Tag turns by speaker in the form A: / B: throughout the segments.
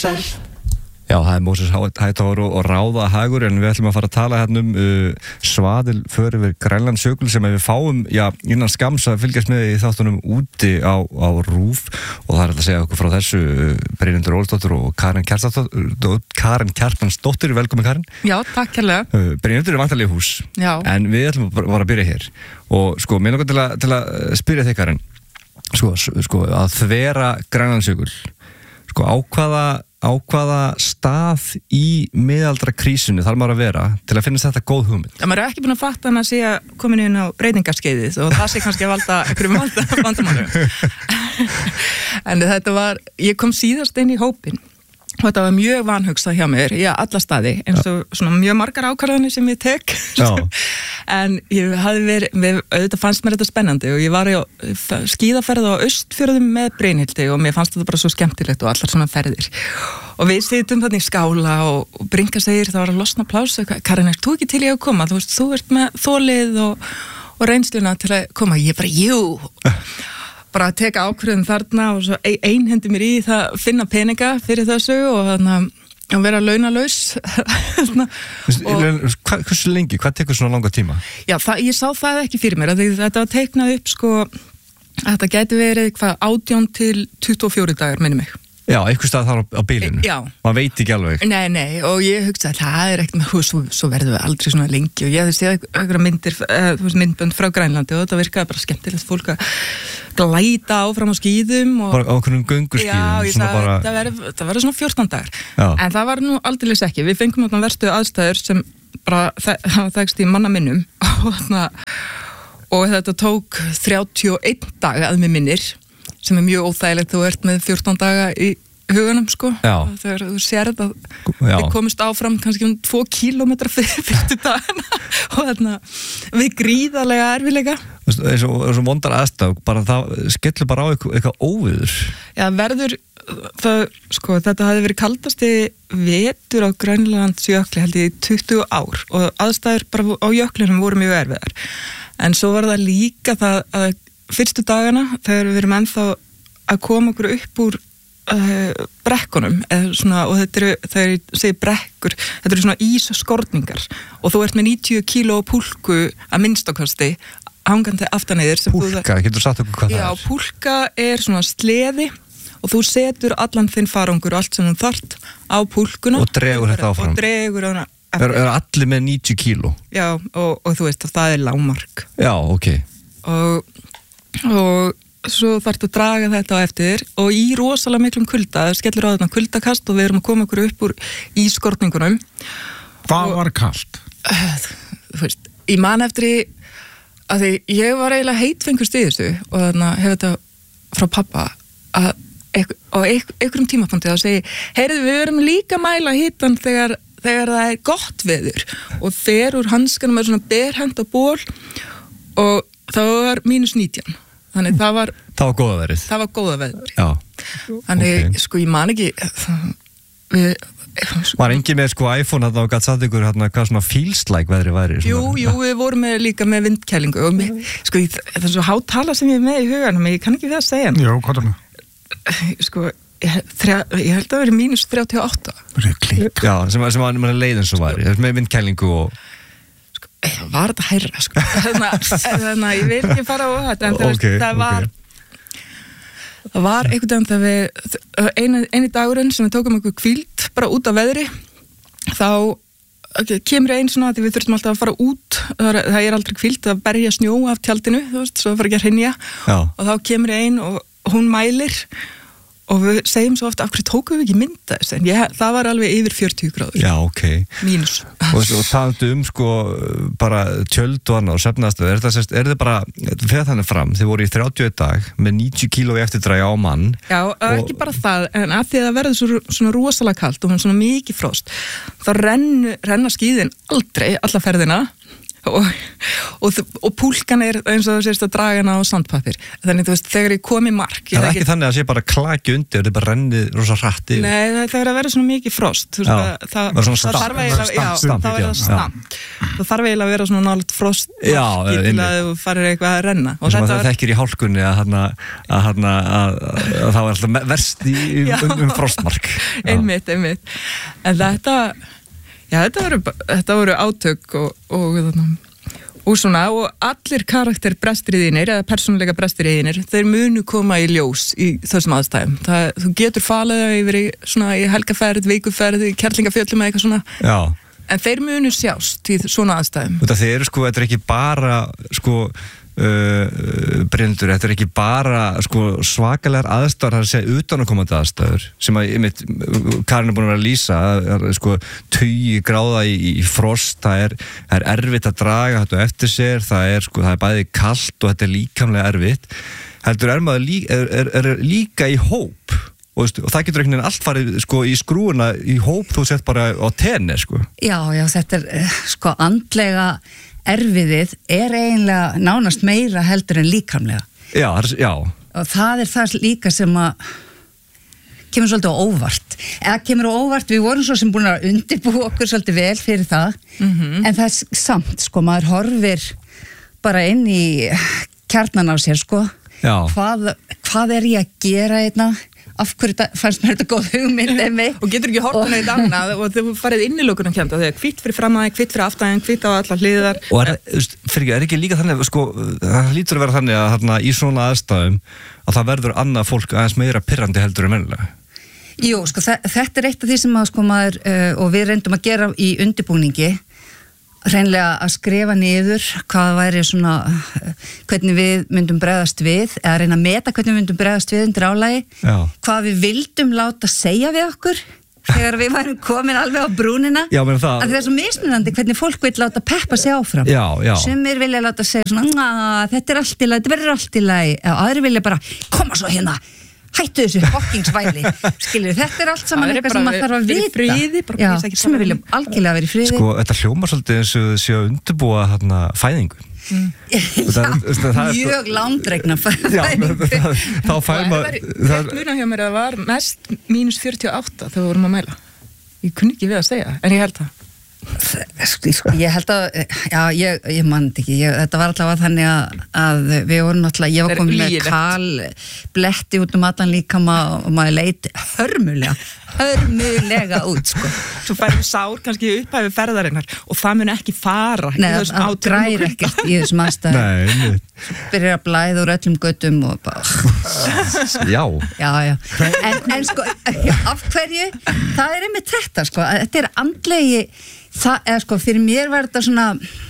A: sæl. Já, það Moses Hightower og Ráða Hagur, en við ætlum að fara að tala hérna svaðil för yfir Grænlandsjökul sem við fáum, innan skams að fylgjast með í þáttunum úti á RÚV, og það að segja okkur frá þessu Brynhildur Ólafsdóttir og Karen Kjartansdóttir. Velkomin, Karen.
B: Já, takk kærlega.
A: Brynhildur vantarlega í hús. Já. En við ætlum bara að byrja hér, og sko, mér langar til að spyrja þig, Karen, sko að þvera Grænlandsjökul, sko á hvaða stað í miðaldra krísunni þarf maður að vera til að finnast þetta góð hugmynd?
B: Það maður ekki búin að fatta hann að sé komin inn á breytingarskeiðið og það sé kannski að valda einhverjum vandamálum. En þetta var, ég kom síðast inn í hópinn og þetta var mjög vanhugsað hjá mér í alla staði, eins og svona mjög margar ákvarðanir sem ég tek. En ég auðvitað fannst mér þetta spennandi og ég var í skíðaferð á Austfjörðum með Brynhildi og mér fannst þetta bara svo skemmtilegt og allar svona ferðir. Og við sitjum þarna í skála og Brynka segir, það var að losna pláss, Karen, ert þú ekki til ég að koma? Þú ert með þolið og reynsluna til að koma. Ég bara, jú! Bara að teka ákvörðun þarna og svo einhendi mér í það finna peninga fyrir þessu og að vera launalaus.
A: Hversu lengi? Hvað tekur svona langa tíma?
B: Já, ég sá það ekki fyrir mér. Þetta var teiknað upp, þetta gæti verið 18 til 24 dagar, minni mig.
A: Já, einhver stað þar á bílinu.
B: Já.
A: Man veit ekki alveg.
B: Nei, og ég hugsaði, það ekkert með hús, svo verðum við aldrei svona lengi og ég hefði séð einhverja myndbönd frá Grænlandi og þetta virkaði bara skemmtilegt fólk að glæta áfram á skíðum.
A: Bara á einhvernum gönguskíðum.
B: Já, ég sagði, það verður svona 14 dagar. Já. En það var nú aldeilis ekki. Við fengum þarna verstu aðstæður sem bara þekst í manna minnum og þetta tók 31 dag að mig minnir, sem mjög óþægilegt, þú ert með 14 daga í hugunum, þegar þú sérð að við komumst áfram kannski 2 kílómetra fyrstu dagana og við gríðarlega erfiðleika.
A: Eins og vondar aðstæð, það skellur bara á eitthvað óviður. Já,
B: þetta hafði verið kaldasti vetur á Grænlandsjökli held ég 20 ár og aðstæður bara á jöklinum voru mjög erfiðar. En svo var það líka það að fyrstu dagana, þegar við erum ennþá að koma okkur upp úr brekkunum, og þetta eru, þegar ég segi brekkur, þetta eru svona ísskorningar og þú ert með 90 kíló púlku að minnstakosti hangandi aftaneyðir.
A: Púlka, getur sagt okkur hvað það er?
B: Já, púlka er svona sleði og þú setur allan þinn farangur og allt sem þú þarft á púlkuna
A: og dregur þetta áfram.
B: Og dregur hana.
A: Er allir með 90 kíló?
B: Já, og þú veist að það er lágmark.
A: Já, ok.
B: Og svo þarftu að draga þetta á eftir og í rosalega miklum kulda, það skellur á þarna kuldakast og við erum að koma okkur upp úr ískorningunum.
C: Hvað var kalt?
B: Þú veist, ég man eftir að því ég var eiginlega heitfengust í þessu og þarna hefur þetta frá pappa að á einhverjum tímapunkti að segja, heyrðu, við verum líka að mæla hitan þegar það er gott veður og fer úr hanskanum með svona berhent á ból og það var -19. Þannig það var
A: góða veðrið.
B: Það var góða veður.
A: Já.
B: Þannig, ég man ekki
A: var engin með iPhone og gætt satt ykkur hvað svona feels like veðri væri?
B: Jú, við vorum líka með vindkælingu og það er svo hátala sem ég er með í huganum, ég kann ekki við að segja hann.
C: Jú, hvað er það?
B: Ég held að það veri -38.
A: Já, sem var leiðin svo væri, með vindkælingu og
B: var þetta hærra þannig að ég vil ekki fara á þetta en það var einhvern veginn þegar við eini dagurinn sem við tókum einhver hvíld bara út af veðri þá kemur einn svona að við þurftum alltaf að fara út það er aldrei hvíld að berja snjó af tjaldinu svo fara ekki að hrynja og þá kemur einn og hún mælir og við segjum svo ofta, af hverju tókum við ekki mynda þess, en það var alveg yfir 40 gráður.
A: Já, ok.
B: Mínus.
A: Og talandi bara tjöld og annað og svefnaðastöð, er það bara, fyrir þannig fram, þið voru í 31 dag með 90 kíló í eftirdrægi á mann.
B: Já, ekki bara það, en að því að það verður svona rosalega kalt og svona mikið frost, þá renna skíðin aldrei alla ferðina, og púlkan eins og þú sést að draga hana á sandpapir þannig þú veist, þegar ég kom í mark
A: það ekki þannig að sé bara klaki undir og það bara rennið rosa hratt yfir
B: nei, það er að vera svona mikið frost það þarf eiginlega það þarf eiginlega að vera svona nálega frost til að þú farir eitthvað að renna
A: og það þekkir í hálkunni að það var alltaf verst frostmark
B: einmitt en þetta voru átök og svona, og allir karakterbrestir eða persónuleika brestir þeir munu koma í ljós í þessum aðstæðum. Þú getur falið það yfir í helgaferð, vikuferð, í kerlingafjöllum eða eitthvað svona.
A: Já.
B: En þeir munu sjást í svona aðstæðum.
A: Þeir þetta er ekki bara Bryndur, þetta er ekki bara svakalegar aðstæður, það er að segja utanakomandi aðstæður sem að Karin er búin að vera að lýsa tugi gráða í frost, það er erfitt að draga þetta eftir sér, það er bæði kalt og þetta er líkamlega erfitt heldur maður líka í hóp og það getur einhvern veginn allt farið í skrúuna í hóp, þú sett bara á tenni
D: Já, þetta er andlega erfiðið er eiginlega nánast meira heldur en líkamlega.
A: Já.
D: Og það er það líka sem að kemur svolítið á óvart. Eða kemur á óvart, við vorum svo sem búin að undirbúa okkur svolítið vel fyrir það, en það er samt, maður horfir bara inn í kjarnan á sér,
A: Já.
D: Hvað er ég að gera einna? Af hverju fannst mér þetta góð hugmynd
B: og getur ekki horfuna í annað og þú farið innilökunum kjönda þegar hvitt fyrir fram aðeins, hvitt fyrir aftæðin, hvitt á allar hliðar
A: og er ekki líka þannig það lítur að vera þannig að í svona aðstæðum að það verður annað fólk aðeins meira pirrandi heldur en venjulega
D: Jú, þetta er eitt af því sem að maður og við reyndum að gera í undirbúningi hreinlega að skrifa niður hvað væri svona hvernig við myndum bregðast við eða reyna að meta hvernig við myndum bregðast við undir álagi hvað við vildum láta segja við okkur þegar við værum komin alveg á brúnina að það er svo mismunandi hvernig fólk vil láta peppa sig áfram sumir vilja láta segja svona þetta er allt í lagi, þetta verður allt í lagi aðrir vilja bara koma svo hérna hættu þessu fokkingsvæli skilur, þetta er allt saman eitthvað sem maður þarf að vita friði, sem við viljum algjörlega vera í friði
A: þetta hljómar svolítið eins og sé að undirbúa fæðingu
D: mjög langdregna fæðingu
A: þá fær maður
B: þetta muna hjá mér að var mest -48 þegar við vorum að mæla ég kunni ekki við að segja, en ég held það
D: ég held að ég man ekki, þetta var allavega þannig að við vorum náttúrulega, ég var komin með kal bletti út allan líkama og maður leit hörmulega út
B: svo færum sár kannski upphæfi ferðarinnar og það mun ekki fara
D: það græri ekkert í þessum aðstæðum byrjar að blæða úr öllum göttum og bara já. En af hverju það er einmitt þetta þetta er andlegi fyrir mér var þetta svona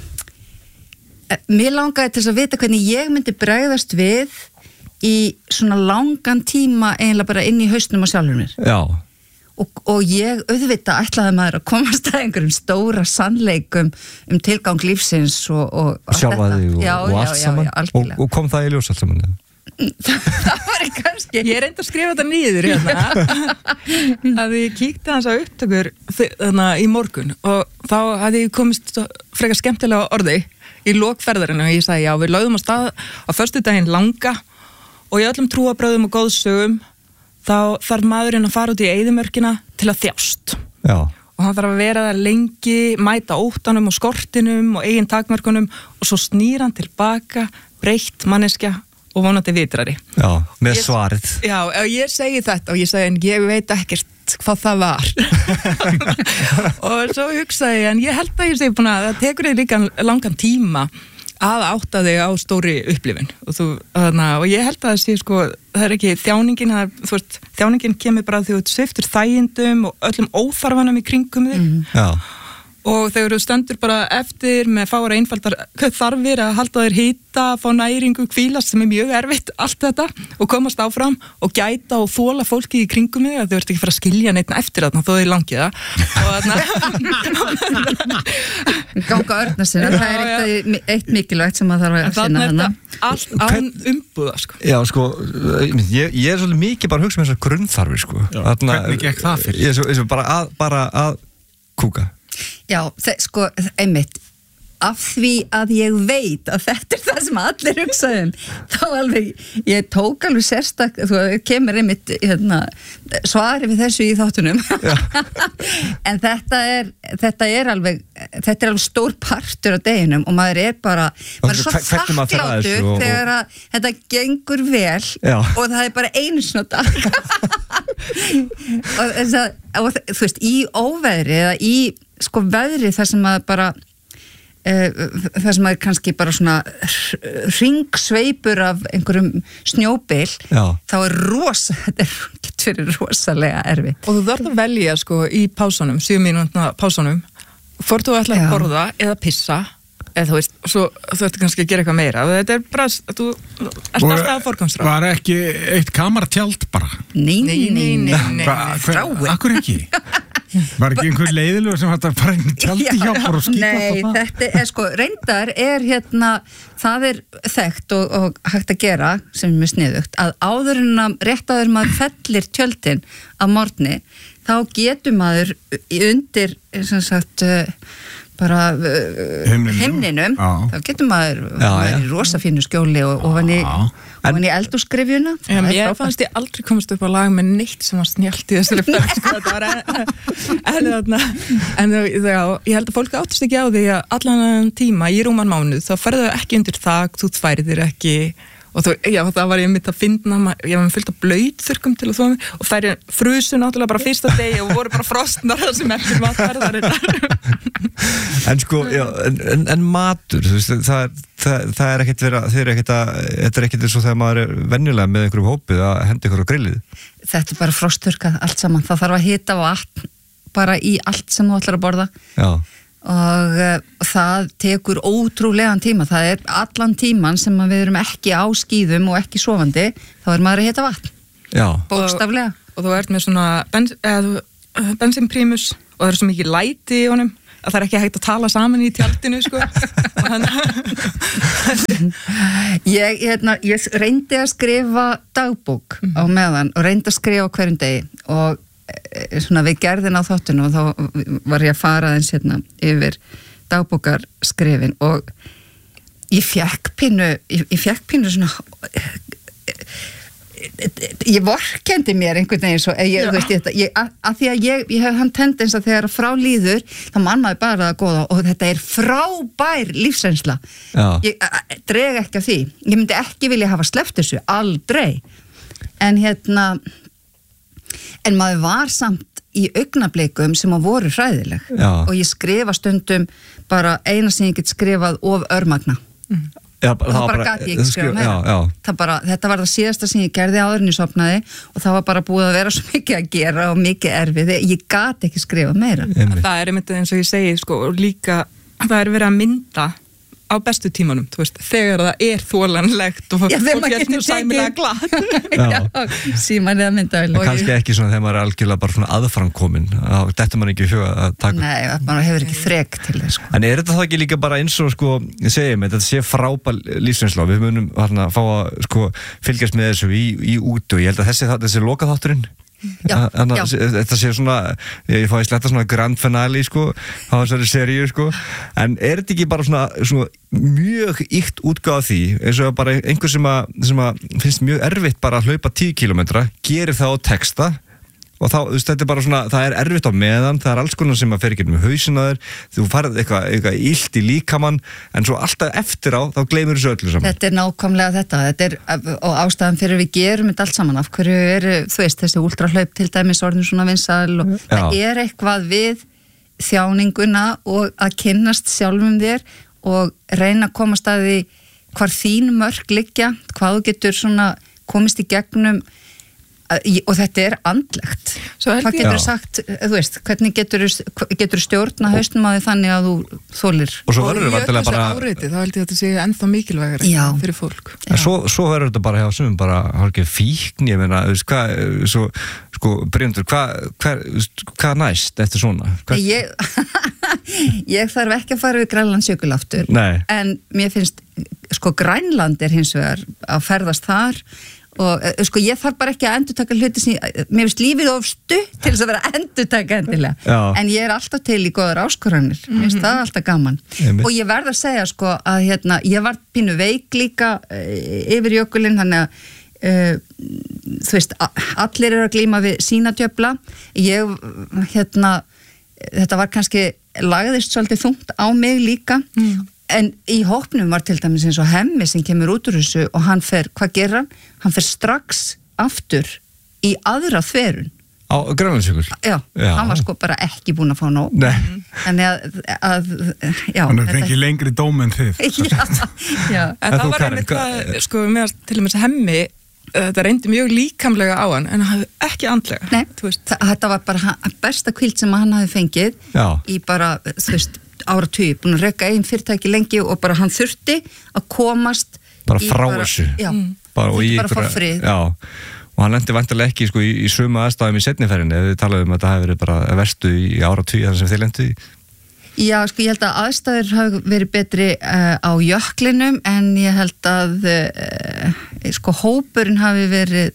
D: mér langaði til að vita hvernig ég myndi bregðast við í svona langan tíma eiginlega bara inn í hausnum á sjálfur mér og ég auðvitað ætlaði maður að komast að einhverjum stóra sannleikum tilgang lífsins og
A: sjálfa þig og allt saman og kom það í ljós allt saman
D: það var kannski
B: ég reyndi að skrifa þetta niður að ég kíkti hans á upptökur í morgun og þá hafði ég komist frekar skemmtilega orði í lokferðarinu og ég sagði við lögðum á stað á föstudaginn langa og í öllum trúarbrögðum og góðsögum þá þarf maðurinn að fara út í eyðimörkina til að þjást og hann þarf að vera þar lengi mæta óttanum og skortinum og eigin takmörkunum og svo snýr hann tilbaka breytt manneskja og vonandi vitrari.
A: Með svarið.
B: Og ég segi þetta og ég segi en ég veit ekkert hvað það var. Og svo hugsaði ég en ég held að ég segi búin að það tekur þig líka langan tíma að átta þig á stóri upplifun og ég held að það sé það er ekki þjáningin þjáningin kemur bara því þú sviftur þægindum og öllum óþarfanum í kringum þig og þegar þú stendur bara eftir með fára einfaldar þarfir að halda þér hita, fá næringu, hvílast sem er mjög erfitt, allt þetta og komast áfram og gæta og þola fólki í kringum þig að þú ert ekki fara að skilja neitt eftir þarna þó þið langið það
D: ganga örna sinna, það er eitt mikilvægt sem að þarf að sinna þarna
B: allt án umbúða
A: Já ég er svolítið mikið bara að hugsa með þessar grunnþarfir
C: hvernig gekk það fyrir?
A: Bara að kúka
D: Já, einmitt af því að ég veit að þetta það sem allir hugsaðum þá alveg, ég tók alveg sérstak þú kemur einmitt svari við þessu í þáttunum en þetta er alveg stór partur af deginum og maður er bara maður er svo þakklátur þegar að þetta gengur vel og það er bara einu svona dag og þú veist, í óveðri eða í sko veðri þar sem maður bara það sem er kannski bara svona hringsveipur af einhverjum snjóbil þá er þetta getur fyrir rosalega erfitt.
B: Og þú þarft að velja sko í pásunum, 7 mínútna pásunum hvort þú ætlar að borða eða pissa eða þú veist, svo þú ætti kannski að gera eitthvað meira og þetta er bara, þú ert alltaf að forgangsráða.
C: Var ekki eitt kamartjald bara?
D: Nei.
C: Akkur ekki? Var ekki einhver leiðilegur sem hætti að fara inn í tjaldi hjá bara og skýta
D: það? Nei, þetta er sko, reyndar er það er þekkt og hægt að gera sem er sniðugt, að rétt áður maður fellir tjöldin að morgni, þá getur maður undir, sem sagt, bara himninum, þá getur maður í rosa fínu skjóli og ofan í eldhúsgryfjuna.
B: Ég fannst ég aldrei komast upp á lag með neitt sem var snjallt í þessari en ég held að fólk áttast ekki á því að allan tíma í rúman mánuð þá ferðu ekki undir þak, þú færðir ekki og það var ég mitt að finna ég var fullt af blauðþurrkum til að þóa mig og þær frusu náttúrulega bara fyrsta degi og voru bara frostnar það sem eftir matferðarinnar
A: En sko, en matur þú veist, það er ekkert þetta er ekkert eins og þegar maður er venjulega með einhverjum hópið að henda ykkur á grillið.
D: Þetta er bara frostþurrkað allt saman, það þarf að hita vatn bara í allt sem þú ætlar að borða og það tekur ótrúlegan tíma, það er allan tíman sem við erum ekki á skíðum og ekki sofandi, þá er maður að hita vatn bókstaflega
B: og þú ert með svona bensinprímus og það er svo mikið læti í honum að það er ekki hægt að tala saman í tjaldinu sko
D: ég reyndi að skrifa dagbók á meðan og reyndi að skrifa hverjum degi og svona við gerðin á þáttinu og þá var ég að fara aðeins yfir dagbókarskrifin og ég fekk pínu svona ég vorkenndi mér einhvern veginn svo að því að ég hef hann tendens að þegar frá líður þá mann maður bara að góða og þetta er frábær lífsreynsla ég dreg ekki af því ég myndi ekki vilja hafa sleppt þessu, aldrei en en maður var samt í augnablikum sem að voru hræðileg og ég skrifa stundum bara eina sem ég get skrifað of örmagna það bara gæti ég ekki skrifa meira þetta var það síðasta sem ég gerði áður en ég sofnaði og það var bara búið að vera svo mikið að gera og mikið erfið, ég gæti ekki skrifa meira.
B: Það er einmitt eins og ég segi sko, og líka það er verið að mynda á bestu tímanum, þú veist, þegar það er þolanlegt og fólk er nú sæmilega glad
D: síman eða myndavel
A: kannski ekki svona þegar maður er algjörlega bara svona aðframkomin þá dettur maður ekki í huga að taka
D: nei, maður hefur ekki þrek til þess sko.
A: En er þetta þá ekki líka bara eins og sko segjum, þetta sé frábær lífsreynsla við munum fá að sko fylgjast með þessu í út og ég held að þessi lokaþátturinn þetta sé svona ég fá í sletta svona grand finale sko á þessari seríu sko en er þetta ekki bara svona mjög íkt útgáð því eins og bara einhver sem að finnst mjög erfitt bara að hlaupa 10 kilometra gerir það á texta og þá, þetta er bara svona, það er erfitt á meðan það er alls konar sem að fer ekki með hausinn að þú farið eitthvað illt í líkamann en svo alltaf eftir á þá gleymur þessu öllu saman.
D: Þetta er nákvæmlega þetta er, og ástæðan fyrir við gerum þetta allt saman, af hverju þú veist, þessi ultrahlaup til dæmis orðin svona vinsæl og það er eitthvað við þjáninguna og að kynnast sjálfum þér og reyna að komast að því hvar þín mörk liggja, hvað þú getur svona komist í gegnum og þetta er andlegt hvað getur þú sagt, þú veist hvernig getur stjórna haustum að því þannig að þú þolir
A: og svo verður þetta bara
B: áreiti, þá held ég að þetta sé ennþá mikilvægari fyrir fólk
A: svo verður þetta bara hjá sumum bara hálfgeð fíkn, ég meina sko Bryndur, hvað næst eftir svona?
D: Ég þarf ekki að fara við Grænlandsjökul aftur en mér finnst sko Grænland er hins vegar að ferðast þar og sko ég þarf bara ekki að endurtaka hluti sem mér finnst lífið of stutt til þess að vera endurtaka endilega, en ég alltaf til í góðar áskoranir, mér finnst það alltaf gaman og ég verð að segja sko að ég var pínu veik líka yfir jökulinn, þannig að þú veist, allir eru að glíma við sína djöfla, ég þetta var kannski lagðist svolítið þungt á mig líka en í hópnum var til dæmis eins og Hemmi sem kemur út úr þessu og hann fer, hvað gerir hann? Hann fer strax aftur í aðra þverun.
A: Á Grænlandsjökul?
D: Já, hann var sko bara ekki búinn að fá nóg. Þannig að já.
C: Hann fengið lengri dóm en þið.
B: Já. En það var einmitt það, sko, með til dæmis Hemmi, þetta reyndi mjög líkamlega á hann, en hann hafði ekki andlega.
D: Nei, þetta var bara besta kvíld sem hann hafði fengið í bara, þú veist, áratug, búin að reka einn fyrirtæki lengi og bara hann þurfti að komast
A: bara frá þessu
D: bara fá frið
A: og hann lendi vantilega ekki sko, í sömu aðstæðum í seinniferðinni ef við talaðum að það hefði verið bara verstu í áratug þar sem þið lendu í.
D: Já, sko ég held að aðstæður hafi verið betri á jöklinum en ég held að sko hópurinn hafi verið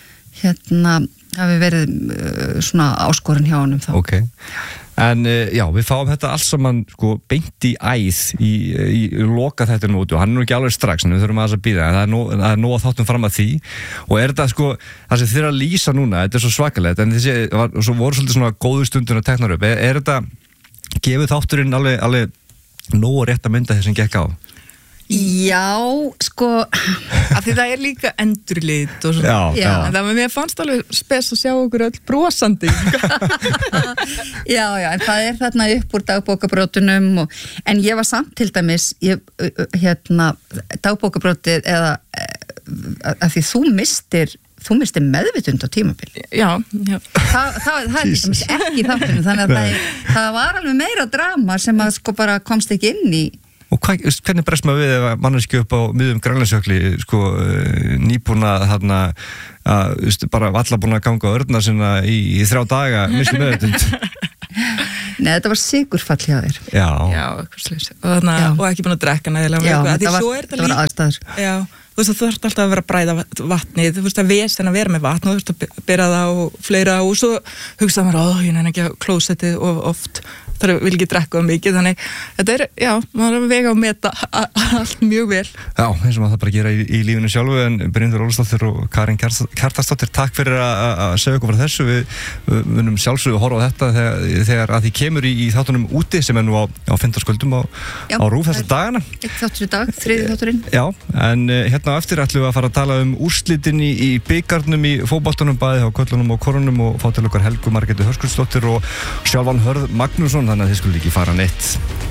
D: svona áskorun hjá honum þá.
A: Ok. En já, við fáum þetta alls saman sko beint í æð í loka þetta út og hann ekki alveg strax en við þurfum að bíða, en það er nóg að þáttum fram að því og þetta sko, það sem þið að lýsa núna, þetta er svo svakalegt en þessi svo voru svolítið svona góðu stundin að tekna upp, er þetta gefið þátturinn alveg nóg rétt að mynda þess sem gekk á?
D: Já, sko
B: af því það er líka endurlit og svona.
A: Já.
B: En það með mér fannst alveg spes að sjá okkur öll brosandi.
D: Já, en það er þarna upp úr dagbókabrótunum en ég var samt til dæmis dagbókabrótið eða af því þú mistir meðvitund á tímabili.
B: Já.
D: Það er ekki þáttunum, þannig að það var alveg meira drama sem að sko bara komst ekki inn í.
A: Og hvernig brest maður við ef manneskju upp á miðjum Grænlandsjökli sko nýbúna þarna bara valla búin að ganga á örna sinna í 3 daga misli meðvitund?
D: Nei, þetta var sigurfall hjá þér.
B: Já, eitthvað slags. Og ekki búin að drekka nægilega.
D: Já, þetta var aðstæður.
B: Já, þú veist að þú þarft alltaf að vera að bræða vatnið, þú veist að vesen að vera með vatn og þú þarft að bera það og fleira og svo hugsaði maður, ég nenni ekki að klósettið of oft. Það vil ekki drekka mikið, þannig þetta er, já, maður er að vega og meta allt mjög vel. Já,
A: eins og maður það bara gera í lífinu sjálfu, en Brynhildur Ólafsdóttir og Karin Kjartansdóttir, takk fyrir að segja okkur frá þessu. Við munum sjálfsögðu að horfa á þetta þegar að því kemur í þáttunum úti sem er nú á 15 skuldum á RÚV þessa dagana.
D: Eitt þáttur í dag, 3. þátturinn.
A: Já, en hérna á eftir ætlum við að fara að tala úrslitin í bikarnum í fótboltanum, bæði á körlunum og konunum og fá til okkar Helgu Margréti Höskuldsdóttir og sjálfan Hörð Magnússon, þannig að þið skulle ekki fara neitt.